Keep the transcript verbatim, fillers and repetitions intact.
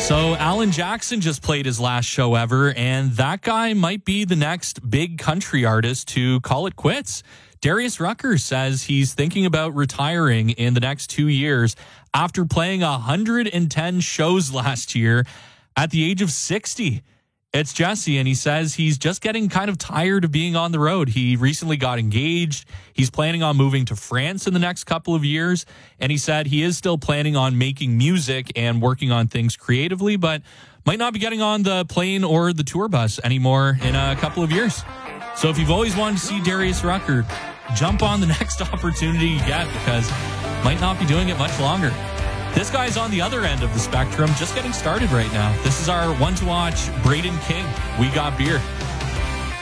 So Alan Jackson just played his last show ever, and that guy might be the next big country artist to call it quits. Darius Rucker says he's thinking about retiring in the next two years after playing one hundred ten shows last year at the age of sixty. It's Jesse, and he says he's just getting kind of tired of being on the road. He recently got engaged. He's planning on moving to France in the next couple of years, and he said he is still planning on making music and working on things creatively, but might not be getting on the plane or the tour bus anymore in a couple of years. So if you've always wanted to see Darius Rucker, jump on the next opportunity you get, because might not be doing it much longer. This guy's on the other end of the spectrum, just getting started right now. This is our one to watch, Braden King. We Got Beer.